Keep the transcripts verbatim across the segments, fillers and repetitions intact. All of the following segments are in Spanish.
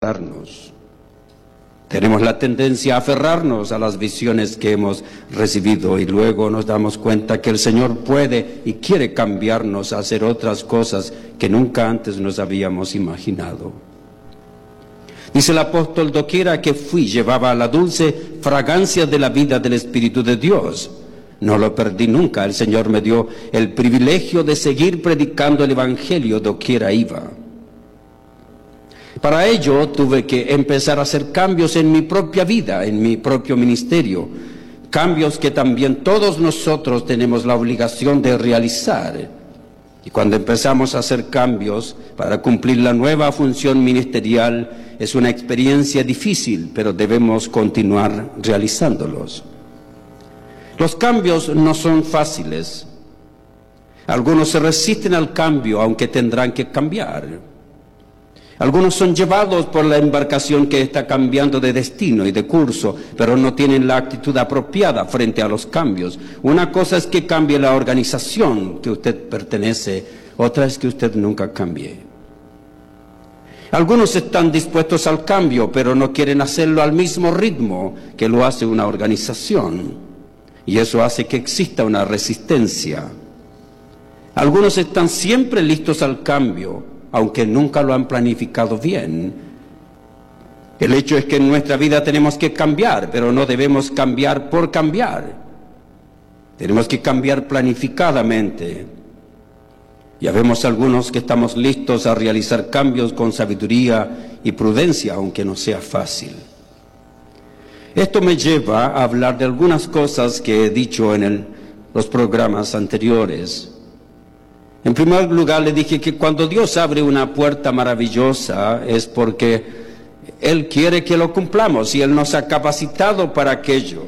aferrarnos. Tenemos la tendencia a aferrarnos a las visiones que hemos recibido y luego nos damos cuenta que el Señor puede y quiere cambiarnos a hacer otras cosas que nunca antes nos habíamos imaginado. Dice el apóstol: doquiera que fui, llevaba la dulce fragancia de la vida del Espíritu de Dios. No lo perdí nunca. El Señor me dio el privilegio de seguir predicando el Evangelio doquiera iba. Para ello tuve que empezar a hacer cambios en mi propia vida, en mi propio ministerio, cambios que también todos nosotros tenemos la obligación de realizar. Y cuando empezamos a hacer cambios para cumplir la nueva función ministerial, es una experiencia difícil, pero debemos continuar realizándolos. Los cambios no son fáciles. Algunos se resisten al cambio, aunque tendrán que cambiar. Algunos son llevados por la embarcación que está cambiando de destino y de curso, pero no tienen la actitud apropiada frente a los cambios. Una cosa es que cambie la organización que usted pertenece, otra es que usted nunca cambie. Algunos están dispuestos al cambio, pero no quieren hacerlo al mismo ritmo que lo hace una organización, y eso hace que exista una resistencia. Algunos están siempre listos al cambio, aunque nunca lo han planificado bien. El hecho es que en nuestra vida tenemos que cambiar, pero no debemos cambiar por cambiar. Tenemos que cambiar planificadamente. Ya vemos algunos que estamos listos a realizar cambios con sabiduría y prudencia, aunque no sea fácil. Esto me lleva a hablar de algunas cosas que he dicho en el, los programas anteriores. En primer lugar, le dije que cuando Dios abre una puerta maravillosa es porque Él quiere que lo cumplamos y Él nos ha capacitado para aquello.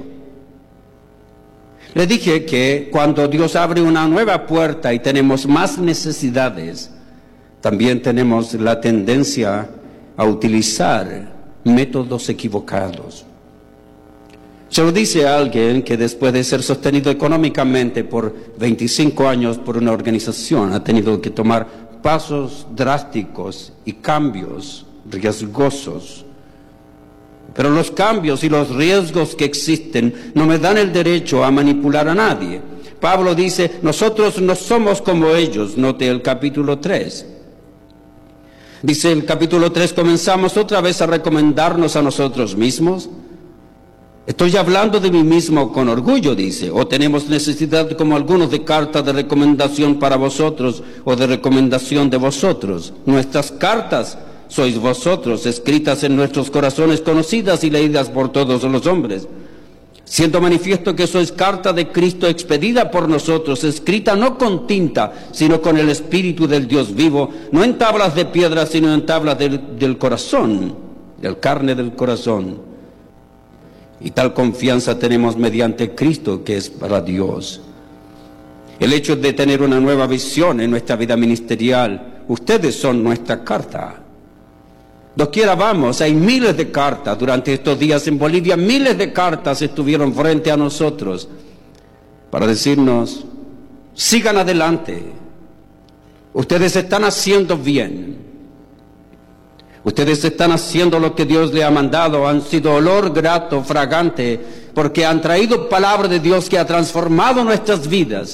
Le dije que cuando Dios abre una nueva puerta y tenemos más necesidades, también tenemos la tendencia a utilizar métodos equivocados. Se lo dice a alguien que después de ser sostenido económicamente por veinticinco años por una organización ha tenido que tomar pasos drásticos y cambios riesgosos. Pero los cambios y los riesgos que existen no me dan el derecho a manipular a nadie. Pablo dice, nosotros no somos como ellos, note el capítulo tres. Dice el capítulo tres, comenzamos otra vez a recomendarnos a nosotros mismos. Estoy hablando de mí mismo con orgullo, dice, o tenemos necesidad como algunos de carta de recomendación para vosotros o de recomendación de vosotros. Nuestras cartas sois vosotros, escritas en nuestros corazones, conocidas y leídas por todos los hombres. Siendo manifiesto que sois carta de Cristo expedida por nosotros, escrita no con tinta, sino con el Espíritu del Dios vivo, no en tablas de piedra, sino en tablas del, del corazón, del carne del corazón. Y tal confianza tenemos mediante Cristo, que es para Dios. El hecho de tener una nueva visión en nuestra vida ministerial, ustedes son nuestra carta. Doquiera vamos, hay miles de cartas. Durante estos días en Bolivia, miles de cartas estuvieron frente a nosotros para decirnos, sigan adelante. Ustedes están haciendo bien. Ustedes están haciendo lo que Dios le ha mandado, han sido olor grato, fragante, porque han traído palabra de Dios que ha transformado nuestras vidas.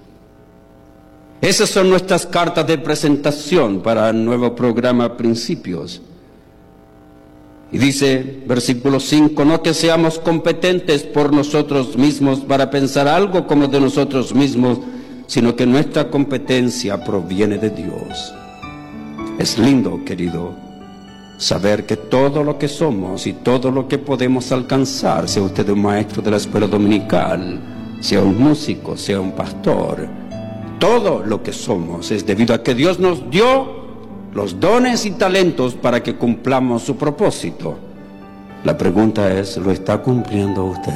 Esas son nuestras cartas de presentación para el nuevo programa Principios. Y dice, versículo cinco, no que seamos competentes por nosotros mismos para pensar algo como de nosotros mismos, sino que nuestra competencia proviene de Dios. Es lindo, querido, saber que todo lo que somos y todo lo que podemos alcanzar, sea usted un maestro de la escuela dominical, sea un músico, sea un pastor, todo lo que somos es debido a que Dios nos dio los dones y talentos para que cumplamos su propósito. La pregunta es, ¿lo está cumpliendo usted?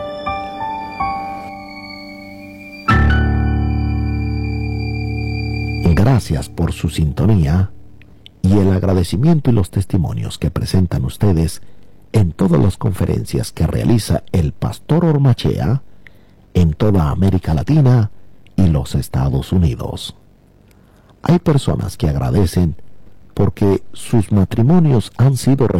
Gracias por su sintonía y el agradecimiento y los testimonios que presentan ustedes en todas las conferencias que realiza el pastor Ormachea en toda América Latina y los Estados Unidos. Hay personas que agradecen porque sus matrimonios han sido